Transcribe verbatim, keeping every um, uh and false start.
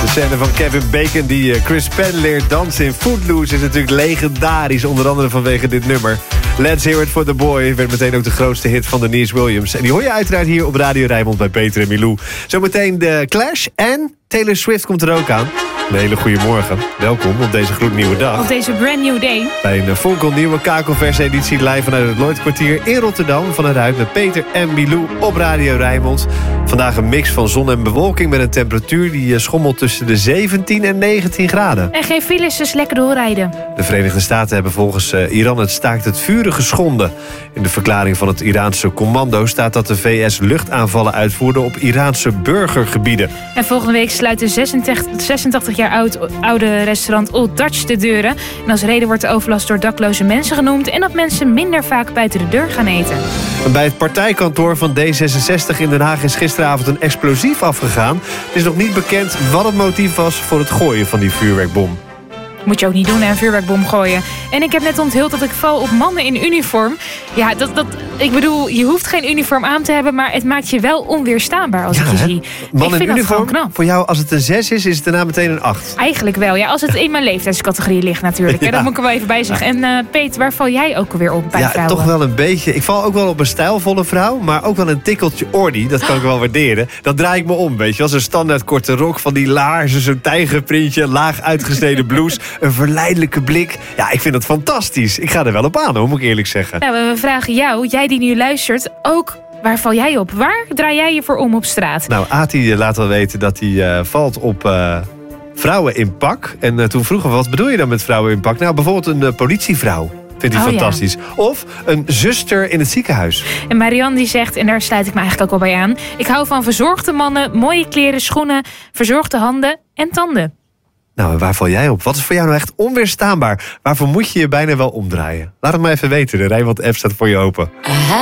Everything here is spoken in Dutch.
De scène van Kevin Bacon die Chris Penn leert dansen in Footloose is natuurlijk legendarisch. Onder andere vanwege dit nummer. Let's Hear It For The Boy werd meteen ook de grootste hit van Denise Williams. En die hoor je uiteraard hier op Radio Rijnmond bij Peter en Milou. Zometeen de Clash en Taylor Swift komt er ook aan. Een hele goede morgen. Welkom op deze gloednieuwe dag. Op deze brand new day. Bij een fonkelnieuwe Kakelverse editie live vanuit het Lloydkwartier in Rotterdam. Vanuit met Peter en Milou op Radio Rijnmond. Vandaag een mix van zon en bewolking met een temperatuur die schommelt tussen de zeventien en negentien graden. En geen files, dus lekker doorrijden. De Verenigde Staten hebben volgens Iran het staakt het vuren geschonden. In de verklaring van het Iraanse commando staat dat de V S luchtaanvallen uitvoerde op Iraanse burgergebieden. En volgende week sluit de zesentachtig jaar oud, oude restaurant Old Dutch de deuren. En als reden wordt de overlast door dakloze mensen genoemd en dat mensen minder vaak buiten de deur gaan eten. Bij het partijkantoor van D zesenzestig in Den Haag is gisteravond een explosief afgegaan. Het is nog niet bekend wat het motief was voor het gooien van die vuurwerkbom. Moet je ook niet doen, hè, een vuurwerkbom gooien. En ik heb net onthuld dat ik val op mannen in uniform. Ja, dat, dat, ik bedoel, je hoeft geen uniform aan te hebben, maar het maakt je wel onweerstaanbaar als ja, ik je hè? zie. Man ik in vind uniform, dat knap. Voor jou, als het een zes is, is het daarna meteen een acht. Eigenlijk wel, ja. Als het in mijn leeftijdscategorie ligt natuurlijk. Ja. Dat moet ik er wel even bij zeggen. En uh, Peter, waar val jij ook alweer op bij ja, vrouwen? Toch wel een beetje. Ik val ook wel op een stijlvolle vrouw, maar ook wel een tikkeltje ordy. Dat kan ik wel waarderen. Dan draai ik me om, weet je. Als een standaard korte rok van die laarzen, zo'n tijgerprintje, laag uitgesneden blouse, een verleidelijke blik. Ja, ik vind dat fantastisch. Ik ga er wel op aan, hoor, moet ik eerlijk zeggen. Nou, we vragen jou, jij die nu luistert, ook waar val jij op? Waar draai jij je voor om op straat? Nou, Ati laat wel weten dat hij uh, valt op uh, vrouwen in pak. En uh, toen vroegen we, wat bedoel je dan met vrouwen in pak? Nou, bijvoorbeeld een uh, politievrouw. Vindt hij oh, fantastisch. Ja. Of een zuster in het ziekenhuis. En Marianne die zegt, en daar sluit ik me eigenlijk ook al bij aan, ik hou van verzorgde mannen, mooie kleren, schoenen, verzorgde handen en tanden. Nou, waar val jij op? Wat is voor jou nou echt onweerstaanbaar? Waarvoor moet je je bijna wel omdraaien? Laat het maar even weten. De Rijnmond app staat voor je open.